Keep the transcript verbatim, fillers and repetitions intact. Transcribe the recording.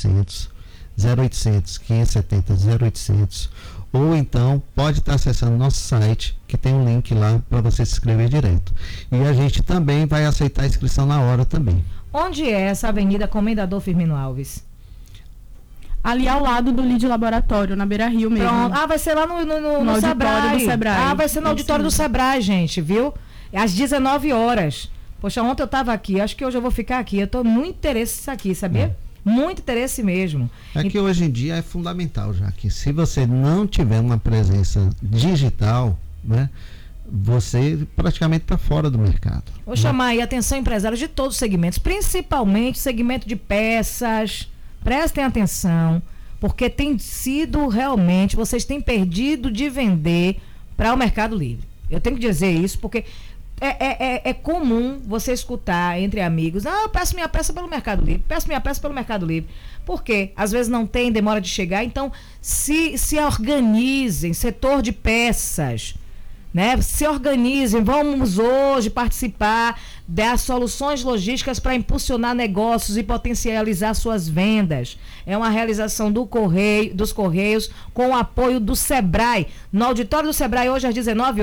oitocentos, zero oitocentos, quinhentos e setenta, zero oitocentos, ou então pode estar acessando nosso site, que tem um link lá para você se inscrever direto. E a gente também vai aceitar a inscrição na hora também. Onde é essa Avenida Comendador Firmino Alves? Ali ao lado do Lide Laboratório, na Beira Rio mesmo. Pronto. Ah, vai ser lá no, no, no, no, no auditório Sebrae. do Sebrae. Ah, vai ser no É auditório do Sebrae, gente, viu? Às dezenove horas. Poxa, ontem eu estava aqui, acho que hoje eu vou ficar aqui. Eu estou muito interesse aqui, sabia? É. Muito interesse mesmo. É que hoje em dia é fundamental, já que se você não tiver uma presença digital, né, você praticamente está fora do mercado. Vou né? chamar aí a atenção empresários de todos os segmentos, principalmente segmento de peças. Prestem atenção, porque tem sido realmente, vocês têm perdido de vender para o Mercado Livre. Eu tenho que dizer isso, porque É, é, é, é comum você escutar entre amigos, ah, eu peço minha peça pelo Mercado Livre, peço minha peça pelo Mercado Livre. Por quê? Às vezes não tem, demora de chegar, então se, se organizem, setor de peças, né? Se organizem, vamos hoje participar das soluções logísticas para impulsionar negócios e potencializar suas vendas. É uma realização do Correio, dos Correios com o apoio do Sebrae. No auditório do Sebrae, hoje às dezenove horas.